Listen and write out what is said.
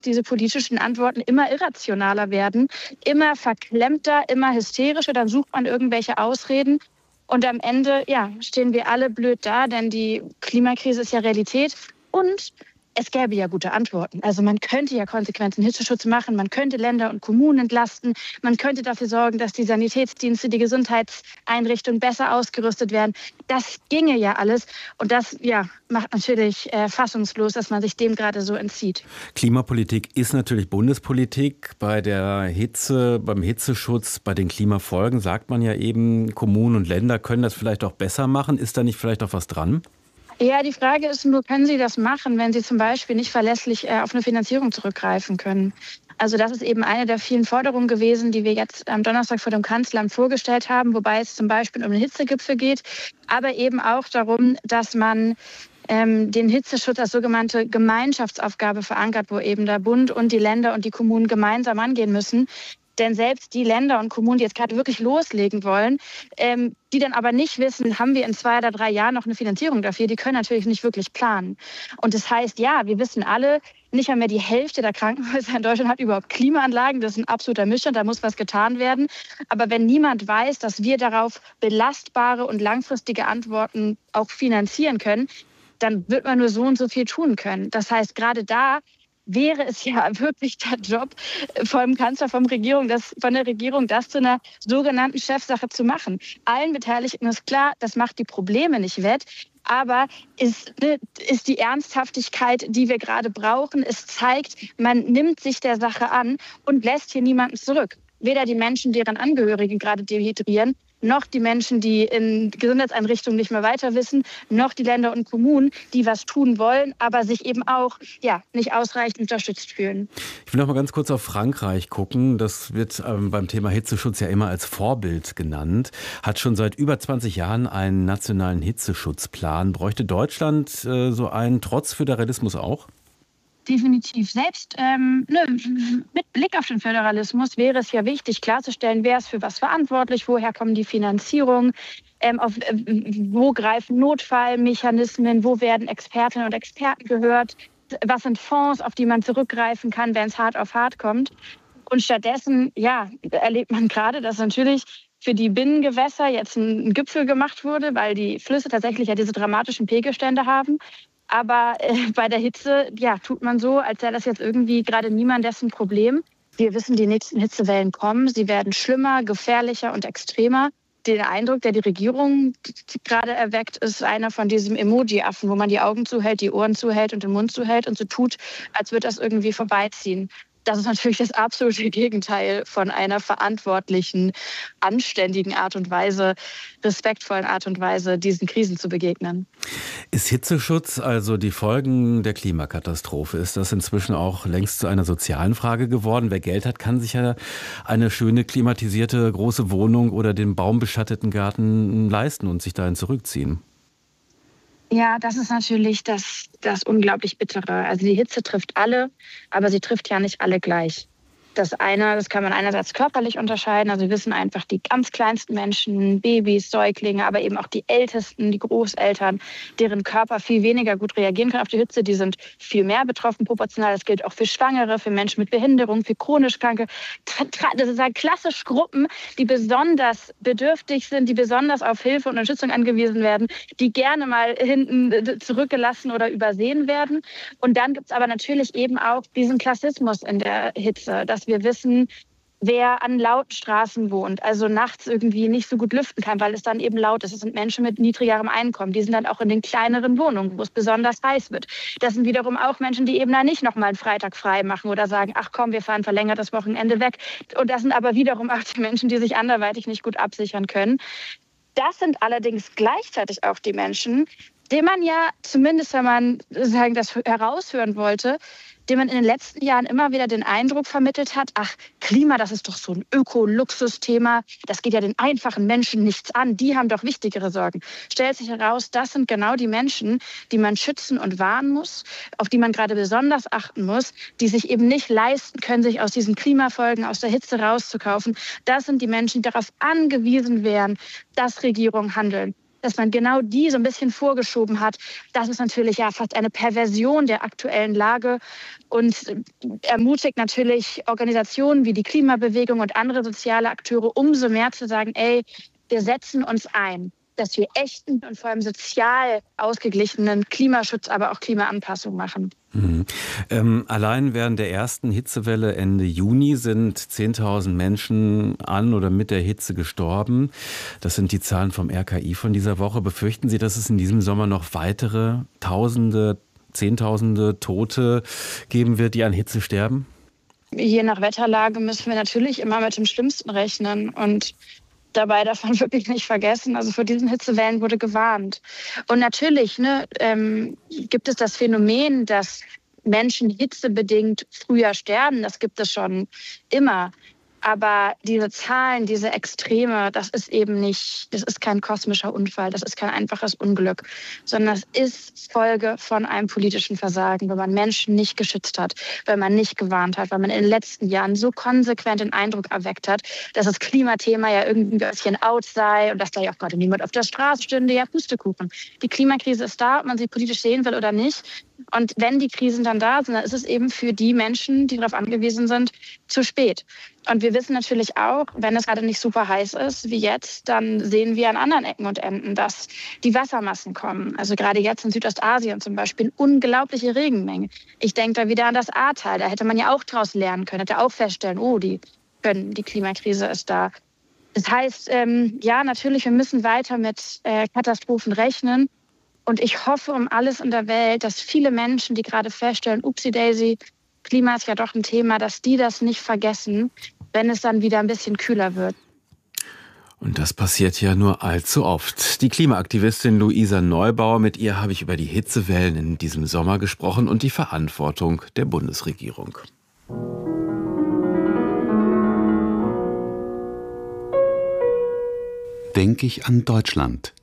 diese politischen Antworten immer irrationaler werden, immer verklemmter, immer hysterischer. Dann sucht man irgendwelche Ausreden. Und am Ende, stehen wir alle blöd da, denn die Klimakrise ist ja Realität. Und es gäbe ja gute Antworten. Also man könnte ja konsequenten Hitzeschutz machen, man könnte Länder und Kommunen entlasten, man könnte dafür sorgen, dass die Sanitätsdienste, die Gesundheitseinrichtungen besser ausgerüstet werden. Das ginge ja alles. Und das macht natürlich fassungslos, dass man sich dem gerade so entzieht. Klimapolitik ist natürlich Bundespolitik. Bei der Hitze, beim Hitzeschutz, bei den Klimafolgen sagt man ja eben, Kommunen und Länder können das vielleicht auch besser machen. Ist da nicht vielleicht auch was dran? Ja, die Frage ist nur, können Sie das machen, wenn Sie zum Beispiel nicht verlässlich auf eine Finanzierung zurückgreifen können? Also das ist eben eine der vielen Forderungen gewesen, die wir jetzt am Donnerstag vor dem Kanzleramt vorgestellt haben, wobei es zum Beispiel um den Hitzegipfel geht, aber eben auch darum, dass man den Hitzeschutz als sogenannte Gemeinschaftsaufgabe verankert, wo eben der Bund und die Länder und die Kommunen gemeinsam angehen müssen. Denn selbst die Länder und Kommunen, die jetzt gerade wirklich loslegen wollen, die dann aber nicht wissen, haben wir in 2 oder 3 Jahren noch eine Finanzierung dafür, die können natürlich nicht wirklich planen. Und das heißt, wir wissen alle, nicht einmal die Hälfte der Krankenhäuser in Deutschland hat überhaupt Klimaanlagen. Das ist ein absoluter Missstand, da muss was getan werden. Aber wenn niemand weiß, dass wir darauf belastbare und langfristige Antworten auch finanzieren können, dann wird man nur so und so viel tun können. Das heißt, gerade da wäre es ja wirklich der Job vom Kanzler, von der Regierung, das zu einer sogenannten Chefsache zu machen. Allen Beteiligten ist klar, das macht die Probleme nicht wett. Aber ist die Ernsthaftigkeit, die wir gerade brauchen. Es zeigt, man nimmt sich der Sache an und lässt hier niemanden zurück. Weder die Menschen, deren Angehörige gerade dehydrieren, noch die Menschen, die in Gesundheitseinrichtungen nicht mehr weiter wissen, noch die Länder und Kommunen, die was tun wollen, aber sich eben auch nicht ausreichend unterstützt fühlen. Ich will noch mal ganz kurz auf Frankreich gucken. Das wird beim Thema Hitzeschutz ja immer als Vorbild genannt. Hat schon seit über 20 Jahren einen nationalen Hitzeschutzplan. Bräuchte Deutschland so einen trotz Föderalismus auch? Definitiv. Selbst mit Blick auf den Föderalismus wäre es ja wichtig, klarzustellen, wer ist für was verantwortlich, woher kommen die Finanzierungen, wo greifen Notfallmechanismen, wo werden Expertinnen und Experten gehört, was sind Fonds, auf die man zurückgreifen kann, wenn es hart auf hart kommt. Und stattdessen erlebt man gerade, dass natürlich für die Binnengewässer jetzt ein Gipfel gemacht wurde, weil die Flüsse tatsächlich ja diese dramatischen Pegelstände haben. Aber bei der Hitze, tut man so, als sei das jetzt irgendwie gerade niemandessen Problem. Wir wissen, die nächsten Hitzewellen kommen. Sie werden schlimmer, gefährlicher und extremer. Der Eindruck, der die Regierung gerade erweckt, ist einer von diesem Emoji-Affen, wo man die Augen zuhält, die Ohren zuhält und den Mund zuhält und so tut, als würde das irgendwie vorbeiziehen. Das ist natürlich das absolute Gegenteil von einer verantwortlichen, anständigen Art und Weise, respektvollen Art und Weise, diesen Krisen zu begegnen. Ist Hitzeschutz, also die Folgen der Klimakatastrophe, ist das inzwischen auch längst zu einer sozialen Frage geworden? Wer Geld hat, kann sich ja eine schöne klimatisierte große Wohnung oder den baumbeschatteten Garten leisten und sich dahin zurückziehen. Ja, das ist natürlich das unglaublich Bittere. Also die Hitze trifft alle, aber sie trifft ja nicht alle gleich. Das kann man einerseits körperlich unterscheiden. Also wir wissen einfach, die ganz kleinsten Menschen, Babys, Säuglinge, aber eben auch die Ältesten, die Großeltern, deren Körper viel weniger gut reagieren können auf die Hitze, die sind viel mehr betroffen proportional. Das gilt auch für Schwangere, für Menschen mit Behinderung, für chronisch Kranke. Das sind halt klassisch Gruppen, die besonders bedürftig sind, die besonders auf Hilfe und Unterstützung angewiesen werden, die gerne mal hinten zurückgelassen oder übersehen werden. Und dann gibt es aber natürlich eben auch diesen Klassismus in der Hitze, dass wir wissen, wer an lauten Straßen wohnt, also nachts irgendwie nicht so gut lüften kann, weil es dann eben laut ist. Das sind Menschen mit niedrigerem Einkommen. Die sind dann auch in den kleineren Wohnungen, wo es besonders heiß wird. Das sind wiederum auch Menschen, die eben da nicht nochmal einen Freitag frei machen oder sagen, ach komm, wir fahren verlängert das Wochenende weg. Und das sind aber wiederum auch die Menschen, die sich anderweitig nicht gut absichern können. Das sind allerdings gleichzeitig auch die Menschen, denen man ja, zumindest wenn man sozusagen das heraushören wollte, dem man in den letzten Jahren immer wieder den Eindruck vermittelt hat, ach, Klima, das ist doch so ein Öko-Luxus-Thema, das geht ja den einfachen Menschen nichts an, die haben doch wichtigere Sorgen. Stellt sich heraus, das sind genau die Menschen, die man schützen und warnen muss, auf die man gerade besonders achten muss, die sich eben nicht leisten können, sich aus diesen Klimafolgen, aus der Hitze rauszukaufen. Das sind die Menschen, die darauf angewiesen wären, dass Regierungen handeln. dass man genau die so ein bisschen vorgeschoben hat, das ist natürlich ja fast eine Perversion der aktuellen Lage und ermutigt natürlich Organisationen wie die Klimabewegung und andere soziale Akteure umso mehr zu sagen, ey, wir setzen uns ein, dass wir echten und vor allem sozial ausgeglichenen Klimaschutz, aber auch Klimaanpassung machen. Allein während der ersten Hitzewelle Ende Juni sind 10.000 Menschen an oder mit der Hitze gestorben. Das sind die Zahlen vom RKI von dieser Woche. Befürchten Sie, dass es in diesem Sommer noch weitere Tausende, Zehntausende Tote geben wird, die an Hitze sterben? Je nach Wetterlage müssen wir natürlich immer mit dem Schlimmsten rechnen und dabei darf man wirklich nicht vergessen, also vor diesen Hitzewellen wurde gewarnt. Und natürlich gibt es das Phänomen, dass Menschen hitzebedingt früher sterben. Das gibt es schon immer. Aber diese Zahlen, diese Extreme, das ist kein kosmischer Unfall, das ist kein einfaches Unglück, sondern das ist Folge von einem politischen Versagen, weil man Menschen nicht geschützt hat, weil man nicht gewarnt hat, weil man in den letzten Jahren so konsequent den Eindruck erweckt hat, dass das Klimathema ja irgendwie ein bisschen out sei und dass da ja auch gerade niemand auf der Straße stünde, ja Pustekuchen. Die Klimakrise ist da, ob man sie politisch sehen will oder nicht. Und wenn die Krisen dann da sind, dann ist es eben für die Menschen, die darauf angewiesen sind, zu spät. Und wir wissen natürlich auch, wenn es gerade nicht super heiß ist wie jetzt, dann sehen wir an anderen Ecken und Enden, dass die Wassermassen kommen. Also gerade jetzt in Südostasien zum Beispiel unglaubliche Regenmengen. Ich denke da wieder an das Ahrtal. Da hätte man ja auch draus lernen können, hätte auch feststellen, die Klimakrise ist da. Das heißt, ja, natürlich, wir müssen weiter mit Katastrophen rechnen. Und ich hoffe um alles in der Welt, dass viele Menschen, die gerade feststellen, upsi-daisy, Klima ist ja doch ein Thema, dass die das nicht vergessen, wenn es dann wieder ein bisschen kühler wird. Und das passiert ja nur allzu oft. Die Klimaaktivistin Luisa Neubauer, mit ihr habe ich über die Hitzewellen in diesem Sommer gesprochen und die Verantwortung der Bundesregierung. Denke ich an Deutschland.